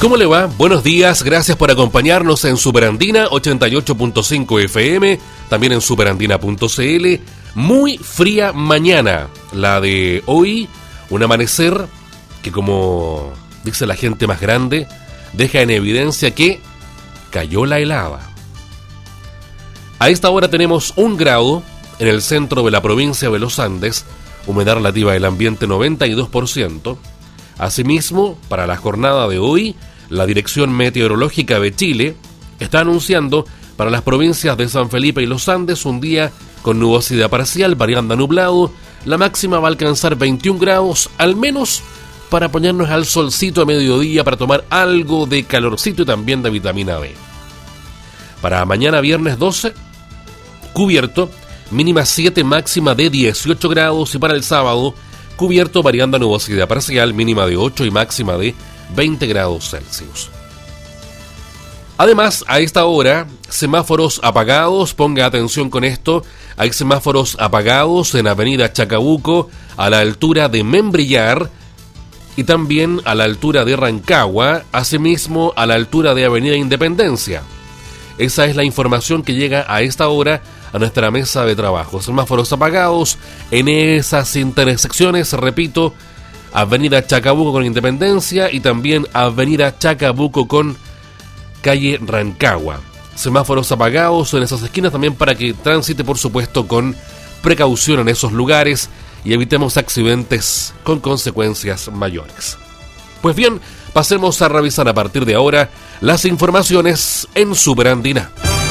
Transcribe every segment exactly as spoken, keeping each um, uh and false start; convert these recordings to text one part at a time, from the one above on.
¿Cómo le va? Buenos días, gracias por acompañarnos en Superandina ochenta y ocho punto cinco F M, también en superandina punto c l. Muy fría mañana, la de hoy, un amanecer que, como dice la gente más grande, deja en evidencia que cayó la helada. A esta hora tenemos un grado en el centro de la provincia de los Andes, humedad relativa del ambiente noventa y dos por ciento. Asimismo, para la jornada de hoy, la Dirección Meteorológica de Chile está anunciando para las provincias de San Felipe y los Andes un día con nubosidad parcial, variando a nublado. La máxima va a alcanzar veintiún grados, al menos para ponernos al solcito a mediodía, para tomar algo de calorcito y también de vitamina B. Para mañana viernes doce, cubierto, mínima siete, máxima de dieciocho grados, y para el sábado, cubierto, variando a nubosidad parcial, mínima de ocho y máxima de veinte grados Celsius. Además, a esta hora, semáforos apagados, ponga atención con esto, hay semáforos apagados en Avenida Chacabuco, a la altura de Membrillar, y también a la altura de Rancagua, asimismo a la altura de Avenida Independencia. Esa es la información que llega a esta hora a nuestra mesa de trabajo. Semáforos apagados en esas intersecciones, repito, Avenida Chacabuco con Independencia y también Avenida Chacabuco con calle Rancagua. Semáforos apagados en esas esquinas también para que transite, por supuesto, con precaución en esos lugares y evitemos accidentes con consecuencias mayores. Pues bien, pasemos a revisar a partir de ahora las informaciones en Superandina.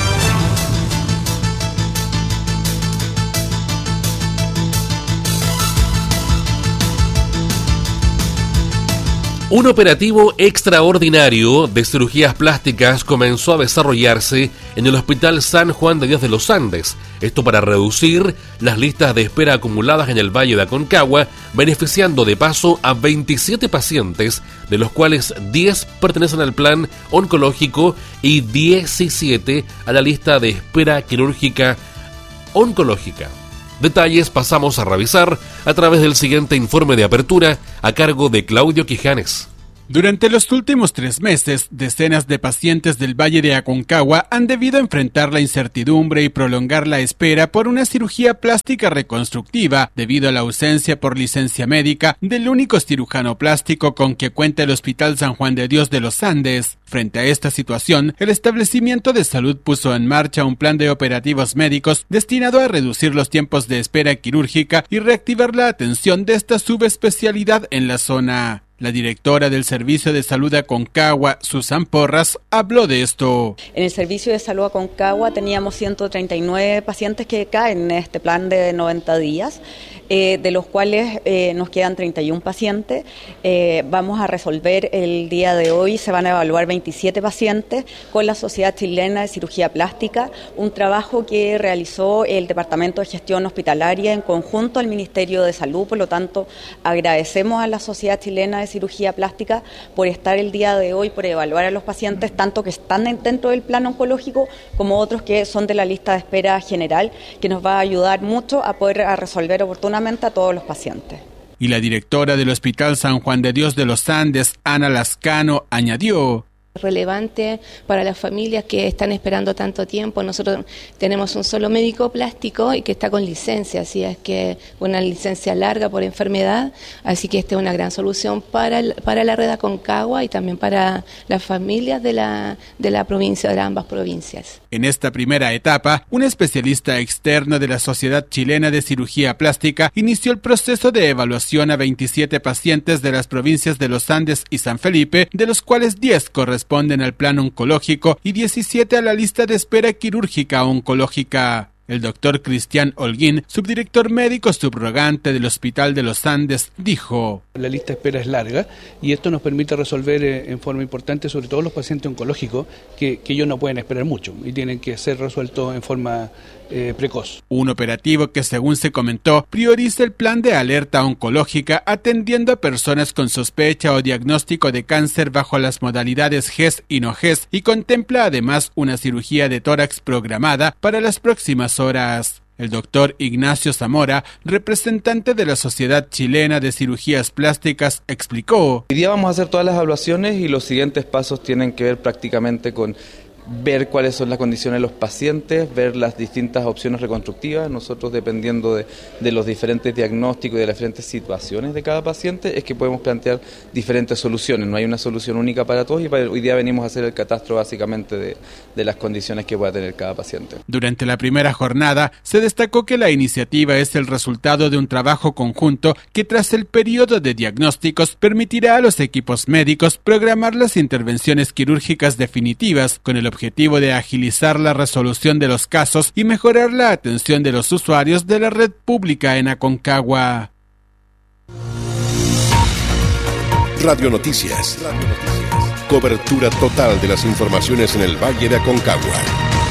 Un operativo extraordinario de cirugías plásticas comenzó a desarrollarse en el Hospital San Juan de Dios de los Andes. Esto para reducir las listas de espera acumuladas en el Valle de Aconcagua, beneficiando de paso a veintisiete pacientes, de los cuales diez pertenecen al plan oncológico y diecisiete a la lista de espera quirúrgica oncológica. Detalles pasamos a revisar a través del siguiente informe de apertura a cargo de Claudio Quijanes. Durante los últimos tres meses, decenas de pacientes del Valle de Aconcagua han debido enfrentar la incertidumbre y prolongar la espera por una cirugía plástica reconstructiva debido a la ausencia por licencia médica del único cirujano plástico con que cuenta el Hospital San Juan de Dios de los Andes. Frente a esta situación, el establecimiento de salud puso en marcha un plan de operativos médicos destinado a reducir los tiempos de espera quirúrgica y reactivar la atención de esta subespecialidad en la zona. La directora del Servicio de Salud Aconcagua, Susan Porras, habló de esto. En el Servicio de Salud Aconcagua teníamos ciento treinta y nueve pacientes que caen en este plan de noventa días, eh, de los cuales eh, nos quedan treinta y uno pacientes. Eh, vamos a resolver el día de hoy, se van a evaluar veintisiete pacientes con la Sociedad Chilena de Cirugía Plástica, un trabajo que realizó el Departamento de Gestión Hospitalaria en conjunto al Ministerio de Salud. Por lo tanto, agradecemos a la Sociedad Chilena de Cirugía Plástica por estar el día de hoy, por evaluar a los pacientes, tanto que están dentro del plan oncológico como otros que son de la lista de espera general, que nos va a ayudar mucho a poder a resolver oportunamente a todos los pacientes. Y la directora del Hospital San Juan de Dios de los Andes, Ana Lascano, añadió: relevante para las familias que están esperando tanto tiempo. Nosotros tenemos un solo médico plástico y que está con licencia, así es que una licencia larga por enfermedad, así que esta es una gran solución para, el, para la red Aconcagua y también para las familias de la, de la provincia, de ambas provincias. En esta primera etapa, un especialista externo de la Sociedad Chilena de Cirugía Plástica inició el proceso de evaluación a veintisiete pacientes de las provincias de los Andes y San Felipe, de los cuales diez corresponden Responden al plan oncológico y diecisiete a la lista de espera quirúrgica oncológica. El doctor Cristian Holguín, subdirector médico subrogante del Hospital de los Andes, dijo: la lista de espera es larga y esto nos permite resolver eh, en forma importante, sobre todo los pacientes oncológicos, que, que ellos no pueden esperar mucho y tienen que ser resueltos en forma eh, precoz. Un operativo que, según se comentó, prioriza el plan de alerta oncológica atendiendo a personas con sospecha o diagnóstico de cáncer bajo las modalidades G E S y no G E S y contempla además una cirugía de tórax programada para las próximas horas. El doctor Ignacio Zamora, representante de la Sociedad Chilena de Cirugías Plásticas, explicó: Hoy día vamos a hacer todas las evaluaciones y los siguientes pasos tienen que ver prácticamente con ver cuáles son las condiciones de los pacientes, ver las distintas opciones reconstructivas. Nosotros, dependiendo de, de los diferentes diagnósticos y de las diferentes situaciones de cada paciente, es que podemos plantear diferentes soluciones. No hay una solución única para todos y para, hoy día venimos a hacer el catastro básicamente de, de las condiciones que pueda tener cada paciente. Durante la primera jornada se destacó que la iniciativa es el resultado de un trabajo conjunto que, tras el periodo de diagnósticos, permitirá a los equipos médicos programar las intervenciones quirúrgicas definitivas con el objetivo objetivo de agilizar la resolución de los casos y mejorar la atención de los usuarios de la red pública en Aconcagua. Radio Noticias. Radio Noticias. Cobertura total de las informaciones en el Valle de Aconcagua.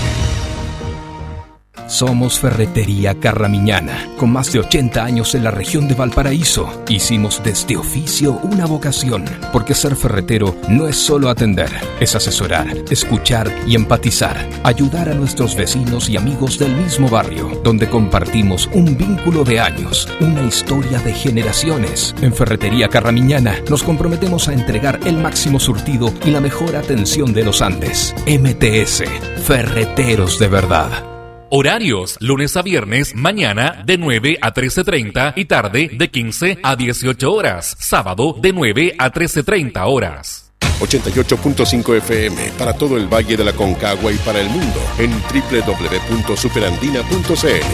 Somos Ferretería Carramiñana, con más de ochenta años en la región de Valparaíso. Hicimos de este oficio una vocación, porque ser ferretero no es solo atender, es asesorar, escuchar y empatizar, ayudar a nuestros vecinos y amigos del mismo barrio, donde compartimos un vínculo de años, una historia de generaciones. En Ferretería Carramiñana nos comprometemos a entregar el máximo surtido y la mejor atención de los Andes. M T S, Ferreteros de verdad. Horarios: lunes a viernes, mañana de nueve a trece treinta y tarde de quince a dieciocho horas. Sábado de nueve a trece treinta horas. ochenta y ocho punto cinco F M para todo el Valle de la Aconcagua y para el mundo en doble u doble u doble u punto superandina punto c l.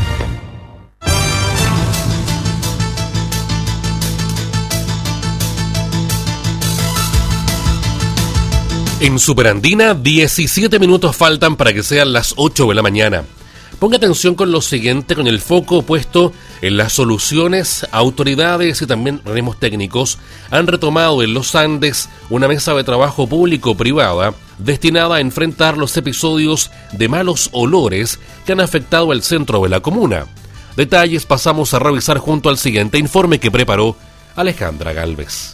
En Superandina, diecisiete minutos faltan para que sean las ocho de la mañana. Ponga atención con lo siguiente, con el foco puesto en las soluciones. Autoridades y también organismos técnicos han retomado en los Andes una mesa de trabajo público-privada destinada a enfrentar los episodios de malos olores que han afectado el centro de la comuna. Detalles pasamos a revisar junto al siguiente informe que preparó Alejandra Galvez.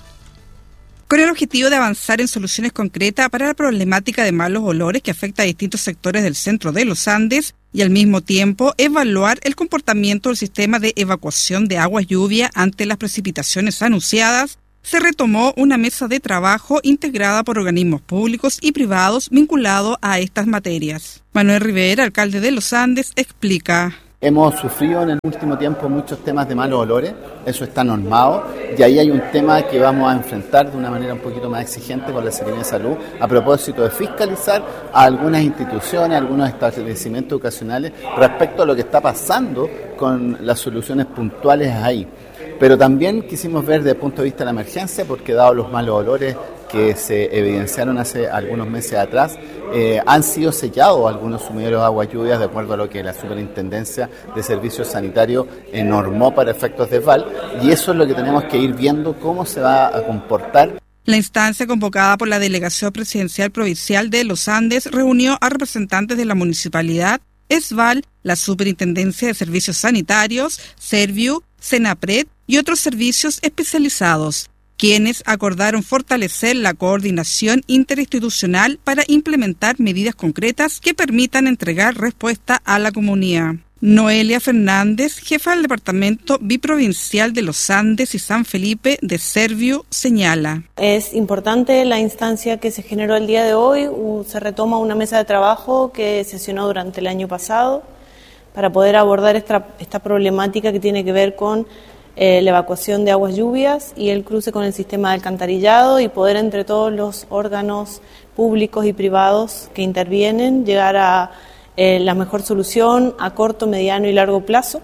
Con el objetivo de avanzar en soluciones concretas para la problemática de malos olores que afecta a distintos sectores del centro de los Andes y al mismo tiempo evaluar el comportamiento del sistema de evacuación de aguas lluvia ante las precipitaciones anunciadas, se retomó una mesa de trabajo integrada por organismos públicos y privados vinculados a estas materias. Manuel Rivera, alcalde de los Andes, explica: Hemos sufrido en el último tiempo muchos temas de malos olores, eso está normado, y ahí hay un tema que vamos a enfrentar de una manera un poquito más exigente con la Secretaría de Salud, a propósito de fiscalizar a algunas instituciones, a algunos establecimientos educacionales respecto a lo que está pasando con las soluciones puntuales ahí. Pero también quisimos ver desde el punto de vista de la emergencia, porque dado los malos olores que se evidenciaron hace algunos meses atrás, eh, han sido sellados algunos sumideros de aguas lluvias de acuerdo a lo que la Superintendencia de Servicios Sanitarios eh, normó para efectos de V A L, y eso es lo que tenemos que ir viendo cómo se va a comportar. La instancia convocada por la Delegación Presidencial Provincial de los Andes reunió a representantes de la Municipalidad, S V A L, la Superintendencia de Servicios Sanitarios, Serviu, Senapred y otros servicios especializados, quienes acordaron fortalecer la coordinación interinstitucional para implementar medidas concretas que permitan entregar respuesta a la comunidad. Noelia Fernández, jefa del Departamento Biprovincial de los Andes y San Felipe de Serviu, señala: Es importante la instancia que se generó el día de hoy. Se retoma una mesa de trabajo que sesionó durante el año pasado para poder abordar esta, esta problemática que tiene que ver con eh, la evacuación de aguas lluvias y el cruce con el sistema de alcantarillado, y poder entre todos los órganos públicos y privados que intervienen llegar a eh, la mejor solución a corto, mediano y largo plazo.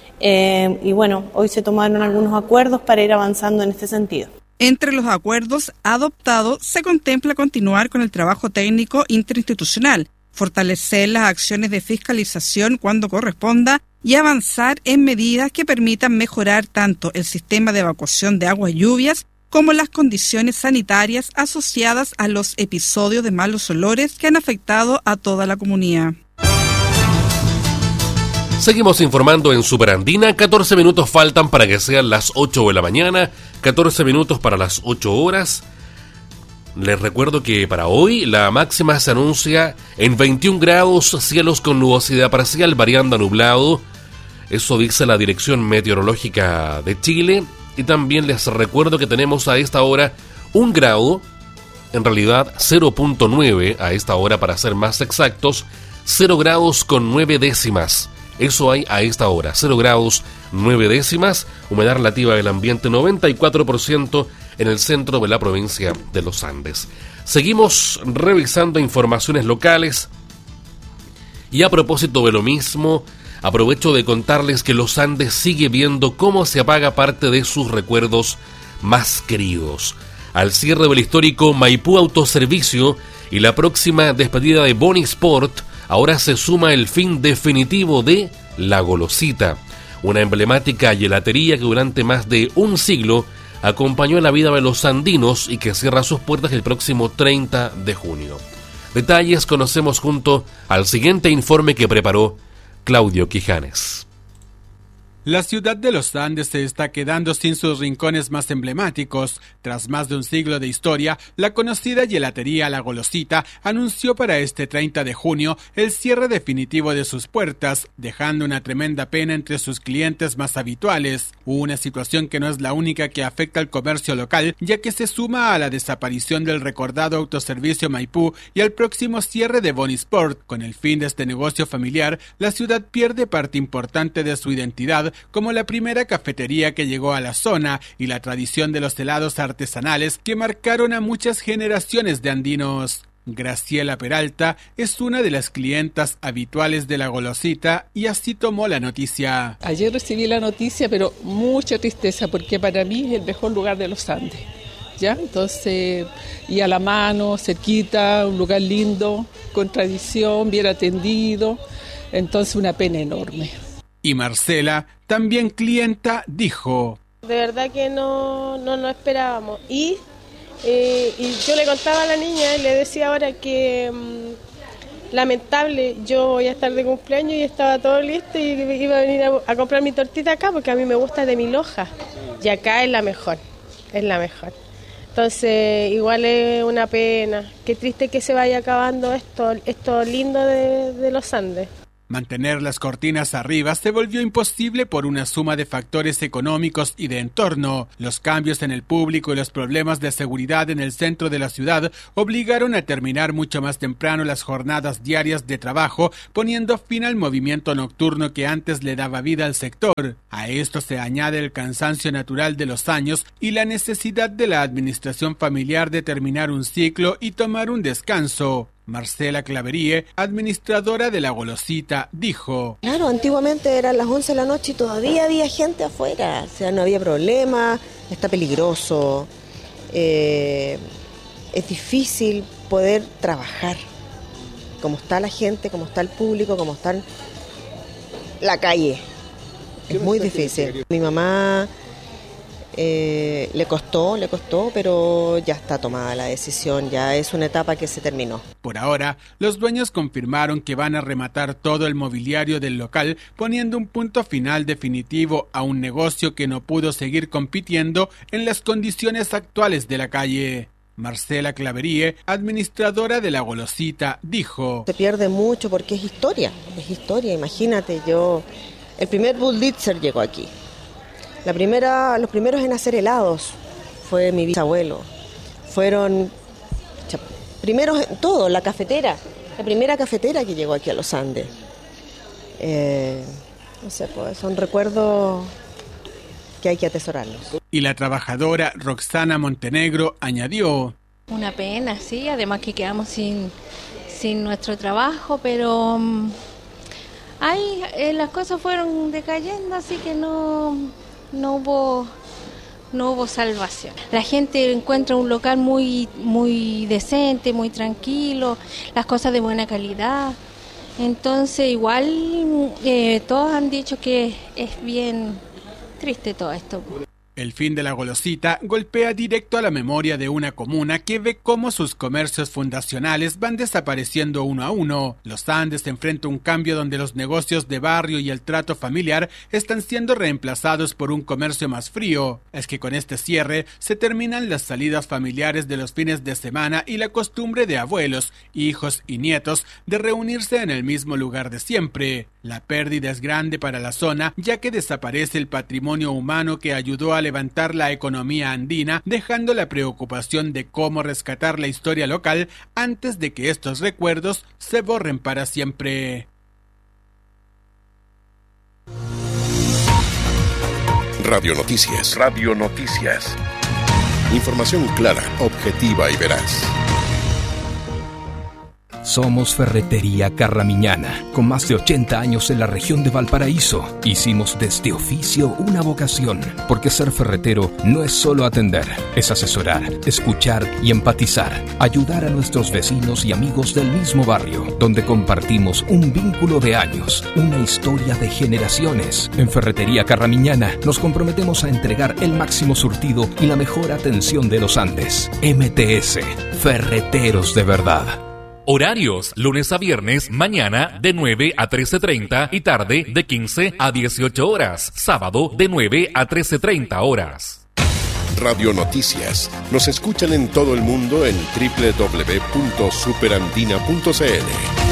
Eh, y bueno, hoy se tomaron algunos acuerdos para ir avanzando en este sentido. Entre los acuerdos adoptados se contempla continuar con el trabajo técnico interinstitucional, fortalecer las acciones de fiscalización cuando corresponda y avanzar en medidas que permitan mejorar tanto el sistema de evacuación de aguas lluvias como las condiciones sanitarias asociadas a los episodios de malos olores que han afectado a toda la comunidad. Seguimos informando en Superandina. catorce minutos faltan para que sean las ocho de la mañana, catorce minutos para las ocho horas. Les recuerdo que para hoy la máxima se anuncia en veintiún grados, cielos con nubosidad parcial, variando a nublado. Eso dice la Dirección Meteorológica de Chile. Y también les recuerdo que tenemos a esta hora un grado, en realidad cero punto nueve a esta hora para ser más exactos, cero grados con nueve décimas. Eso hay a esta hora, cero grados nueve décimas, humedad relativa del ambiente noventa y cuatro por ciento en el centro de la provincia de los Andes. Seguimos revisando informaciones locales y a propósito de lo mismo, aprovecho de contarles que los Andes sigue viendo cómo se apaga parte de sus recuerdos más queridos. Al cierre del histórico Maipú Autoservicio y la próxima despedida de Boni Sport, ahora se suma el fin definitivo de La Golosita, una emblemática gelatería que durante más de un siglo acompañó la vida de los andinos y que cierra sus puertas el próximo treinta de junio. Detalles conocemos junto al siguiente informe que preparó Claudio Quijanes. La ciudad de los Andes se está quedando sin sus rincones más emblemáticos. Tras más de un siglo de historia, la conocida gelatería La Golosita anunció para este treinta de junio el cierre definitivo de sus puertas, dejando una tremenda pena entre sus clientes más habituales. Una situación que no es la única que afecta al comercio local, ya que se suma a la desaparición del recordado autoservicio Maipú y al próximo cierre de Boni Sport. Con el fin de este negocio familiar, la ciudad pierde parte importante de su identidad, como la primera cafetería que llegó a la zona y la tradición de los helados artesanales que marcaron a muchas generaciones de andinos. Graciela Peralta es una de las clientas habituales de La Golosita y así tomó la noticia. Ayer recibí la noticia, pero mucha tristeza porque para mí es el mejor lugar de los Andes. ¿Ya? Entonces, y a la mano, cerquita, un lugar lindo, con tradición, bien atendido. Entonces, una pena enorme. Y Marcela, también clienta, dijo: de verdad que no, no nos esperábamos. Y, eh, y yo le contaba a la niña y le decía ahora que mmm, lamentable, yo voy a estar de cumpleaños y estaba todo listo y iba a venir a, a comprar mi tortita acá porque a mí me gusta de mil hojas. Y acá es la mejor, es la mejor. Entonces igual es una pena, qué triste que se vaya acabando esto, esto lindo de, de los Andes. Mantener las cortinas arriba se volvió imposible por una suma de factores económicos y de entorno. Los cambios en el público y los problemas de seguridad en el centro de la ciudad obligaron a terminar mucho más temprano las jornadas diarias de trabajo, poniendo fin al movimiento nocturno que antes le daba vida al sector. A esto se añade el cansancio natural de los años y la necesidad de la administración familiar de terminar un ciclo y tomar un descanso. Marcela Claverie, administradora de La Golosita, dijo: claro, antiguamente eran las once de la noche y todavía había gente afuera, o sea, no había problema, está peligroso, eh, es difícil poder trabajar, como está la gente, como está el público, como está la calle, es muy difícil. Mi mamá eh, le costó, le costó, pero ya está tomada la decisión, ya es una etapa que se terminó. Por ahora, los dueños confirmaron que van a rematar todo el mobiliario del local, poniendo un punto final definitivo a un negocio que no pudo seguir compitiendo en las condiciones actuales de la calle. Marcela Claverie, administradora de La Golosita, dijo: se pierde mucho porque es historia, es historia, imagínate, yo, el primer Bullitzer llegó aquí. La primera, los primeros en hacer helados fue mi bisabuelo. Fueron primeros en todo, la cafetera, la primera cafetera que llegó aquí a los Andes. Eh, no sé, pues son recuerdos que hay que atesorarlos. Y la trabajadora Roxana Montenegro añadió: una pena, sí, además que quedamos sin, sin nuestro trabajo, pero um, ahí eh, las cosas fueron decayendo, así que no... no hubo no hubo salvación. La gente encuentra un local muy muy decente, muy tranquilo, las cosas de buena calidad. Entonces igual eh, todos han dicho que es bien triste todo esto. El fin de la golosita golpea directo a la memoria de una comuna que ve cómo sus comercios fundacionales van desapareciendo uno a uno. Los Andes enfrenta un cambio donde los negocios de barrio y el trato familiar están siendo reemplazados por un comercio más frío. Es que con este cierre se terminan las salidas familiares de los fines de semana y la costumbre de abuelos, hijos y nietos de reunirse en el mismo lugar de siempre. La pérdida es grande para la zona, ya que desaparece el patrimonio humano que ayudó a levantar la economía andina, dejando la preocupación de cómo rescatar la historia local antes de que estos recuerdos se borren para siempre. Radio Noticias. Radio Noticias. Información clara, objetiva y veraz. Somos Ferretería Carramiñana, con más de ochenta años en la región de Valparaíso. Hicimos de este oficio una vocación, porque ser ferretero no es solo atender, es asesorar, escuchar y empatizar, ayudar a nuestros vecinos y amigos del mismo barrio, donde compartimos un vínculo de años, una historia de generaciones. En Ferretería Carramiñana nos comprometemos a entregar el máximo surtido y la mejor atención de los Andes. M T S, Ferreteros de verdad. Horarios, lunes a viernes, mañana de nueve a trece treinta y tarde de quince a dieciocho horas. Sábado de nueve a trece treinta horas. Radio Noticias. Nos escuchan en todo el mundo en doble u doble u doble u punto superandina punto c l.